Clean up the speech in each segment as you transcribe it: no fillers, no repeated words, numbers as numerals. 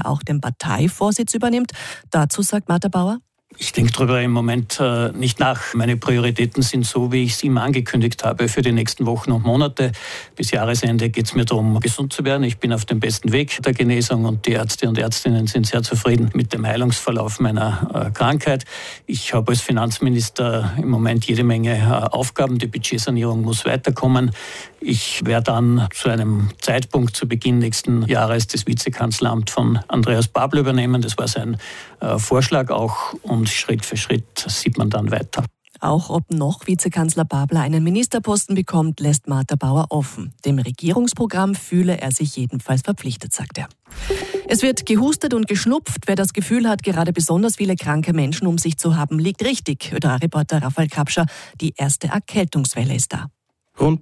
auch den Parteivorsitz übernimmt. Dazu sagt Martha Bauer: Ich denke darüber im Moment nicht nach. Meine Prioritäten sind so, wie ich es immer angekündigt habe, für die nächsten Wochen und Monate. Bis Jahresende geht es mir darum, gesund zu werden. Ich bin auf dem besten Weg der Genesung und die Ärzte und Ärztinnen sind sehr zufrieden mit dem Heilungsverlauf meiner Krankheit. Ich habe als Finanzminister im Moment jede Menge Aufgaben. Die Budgetsanierung muss weiterkommen. Ich werde dann zu einem Zeitpunkt zu Beginn nächsten Jahres das Vizekanzleramt von Andreas Babler übernehmen. Das war sein Vorschlag auch und Schritt für Schritt sieht man dann weiter. Auch ob noch Vizekanzler Babler einen Ministerposten bekommt, lässt Martha Bauer offen. Dem Regierungsprogramm fühle er sich jedenfalls verpflichtet, sagt er. Es wird gehustet und geschnupft. Wer das Gefühl hat, gerade besonders viele kranke Menschen um sich zu haben, liegt richtig. ÖDRA-Reporter Raphael Kapscher, die erste Erkältungswelle ist da. Rund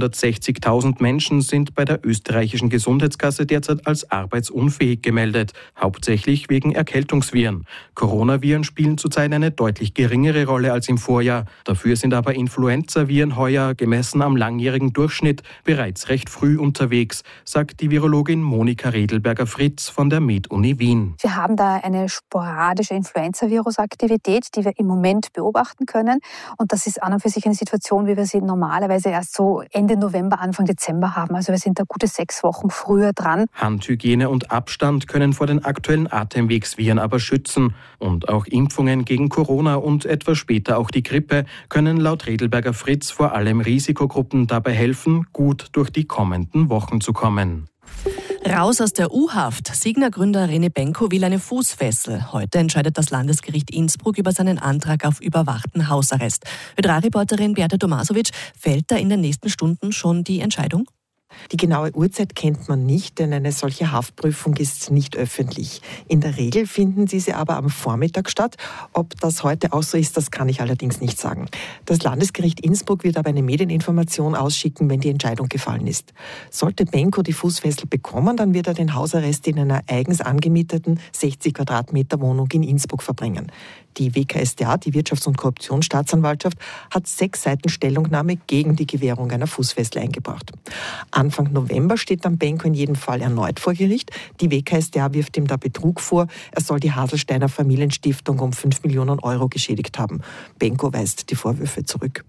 260.000 Menschen sind bei der österreichischen Gesundheitskasse derzeit als arbeitsunfähig gemeldet, hauptsächlich wegen Erkältungsviren. Coronaviren spielen zurzeit eine deutlich geringere Rolle als im Vorjahr. Dafür sind aber Influenzaviren heuer, gemessen am langjährigen Durchschnitt, bereits recht früh unterwegs, sagt die Virologin Monika Redelberger-Fritz von der Med-Uni Wien. Wir haben da eine sporadische Influenza-Virus-Aktivität, die wir im Moment beobachten können. Und das ist an und für sich eine Situation, wie wir sie normalerweise erst so Ende November, Anfang Dezember haben. Also wir sind da gute 6 Wochen früher dran. Handhygiene und Abstand können vor den aktuellen Atemwegsviren aber schützen. Und auch Impfungen gegen Corona und etwas später auch die Grippe können laut Redelberger-Fritz vor allem Risikogruppen dabei helfen, gut durch die kommenden Wochen zu kommen. Raus aus der U-Haft. Signa-Gründer René Benko will eine Fußfessel. Heute entscheidet das Landesgericht Innsbruck über seinen Antrag auf überwachten Hausarrest. ÖDRA-Reporterin Beata Tomasovic, fällt da in den nächsten Stunden schon die Entscheidung? Die genaue Uhrzeit kennt man nicht, denn eine solche Haftprüfung ist nicht öffentlich. In der Regel finden diese aber am Vormittag statt. Ob das heute auch so ist, das kann ich allerdings nicht sagen. Das Landesgericht Innsbruck wird aber eine Medieninformation ausschicken, wenn die Entscheidung gefallen ist. Sollte Benko die Fußfessel bekommen, dann wird er den Hausarrest in einer eigens angemieteten 60 Quadratmeter Wohnung in Innsbruck verbringen. Die WKStA, die Wirtschafts- und Korruptionsstaatsanwaltschaft, hat 6 Seiten Stellungnahme gegen die Gewährung einer Fußfessel eingebracht. Anfang November steht dann Benko in jedem Fall erneut vor Gericht. Die WKStA wirft ihm da Betrug vor. Er soll die Haselsteiner Familienstiftung um 5 Millionen Euro geschädigt haben. Benko weist die Vorwürfe zurück.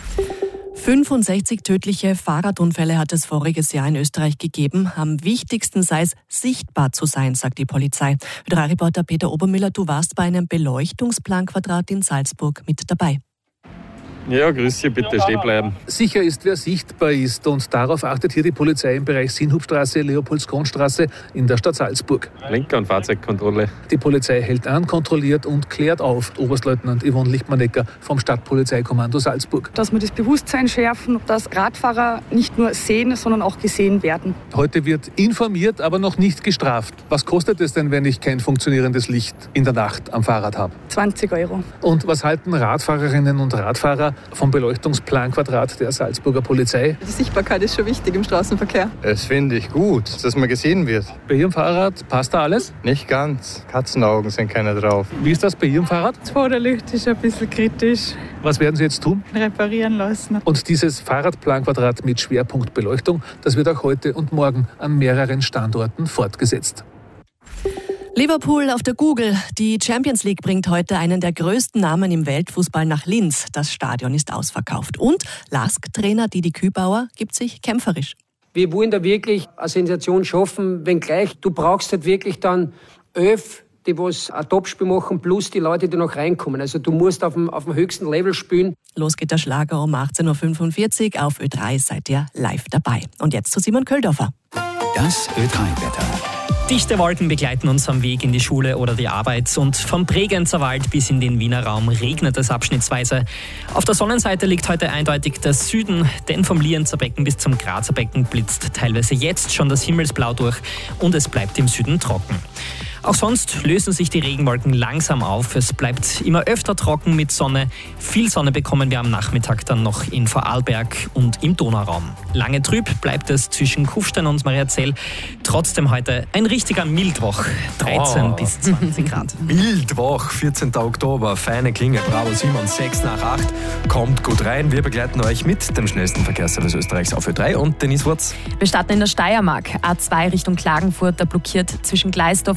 65 tödliche Fahrradunfälle hat es voriges Jahr in Österreich gegeben. Am wichtigsten sei es, sichtbar zu sein, sagt die Polizei. ÖDRA-Reporter Peter Obermüller, du warst bei einem Beleuchtungsplanquadrat in Salzburg mit dabei. Ja, grüß Sie, bitte stehen bleiben. Sicher ist, wer sichtbar ist, und darauf achtet hier die Polizei im Bereich Sinnhubstraße, Leopoldskronstraße in der Stadt Salzburg. Lenker- und Fahrzeugkontrolle. Die Polizei hält an, kontrolliert und klärt auf. Oberstleutnant Yvonne Lichtmannecker vom Stadtpolizeikommando Salzburg. Dass wir das Bewusstsein schärfen, dass Radfahrer nicht nur sehen, sondern auch gesehen werden. Heute wird informiert, aber noch nicht gestraft. Was kostet es denn, wenn ich kein funktionierendes Licht in der Nacht am Fahrrad habe? 20 Euro. Und was halten Radfahrerinnen und Radfahrer vom Beleuchtungsplanquadrat der Salzburger Polizei? Die Sichtbarkeit ist schon wichtig im Straßenverkehr. Das finde ich gut, dass man gesehen wird. Bei Ihrem Fahrrad passt da alles? Nicht ganz. Katzenaugen sind keine drauf. Wie ist das bei Ihrem Fahrrad? Das Vorderlicht ist ein bisschen kritisch. Was werden Sie jetzt tun? Reparieren lassen. Und dieses Fahrradplanquadrat mit Schwerpunkt Beleuchtung, das wird auch heute und morgen an mehreren Standorten fortgesetzt. Liverpool auf der Google. Die Champions League bringt heute einen der größten Namen im Weltfußball nach Linz. Das Stadion ist ausverkauft. Und LASK-Trainer Didi Kübauer gibt sich kämpferisch. Wir wollen da wirklich eine Sensation schaffen, wenngleich du brauchst halt wirklich dann 11, die was ein Topspiel machen, plus die Leute, die noch reinkommen. Also du musst auf dem höchsten Level spielen. Los geht der Schlager um 18.45 Uhr. Auf Ö3 seid ihr live dabei. Und jetzt zu Simon Köldorfer. Das Ö3-Wetter. Dichte Wolken begleiten uns am Weg in die Schule oder die Arbeit und vom Bregenzer Wald bis in den Wiener Raum regnet es abschnittsweise. Auf der Sonnenseite liegt heute eindeutig der Süden, denn vom Lienzer Becken bis zum Grazer Becken blitzt teilweise jetzt schon das Himmelsblau durch und es bleibt im Süden trocken. Auch sonst lösen sich die Regenwolken langsam auf. Es bleibt immer öfter trocken mit Sonne. Viel Sonne bekommen wir am Nachmittag dann noch in Vorarlberg und im Donauraum. Lange trüb bleibt es zwischen Kufstein und Mariazell. Trotzdem heute ein richtiger Mildwoch. 13 bis 20 Grad. Mildwoch, 14. Oktober, feine Klinge, Bravo 7 und 6 nach 8. Kommt gut rein. Wir begleiten euch mit dem schnellsten Verkehrsservice Österreichs auf Ö3 und Denise Wurz. Wir starten in der Steiermark. A2 Richtung Klagenfurt, da blockiert zwischen Gleisdorf